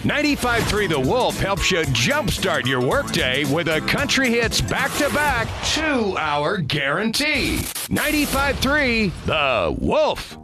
95.3 The Wolf helps you jumpstart your workday with a country hits back-to-back 2-hour guarantee. 95.3 The Wolf.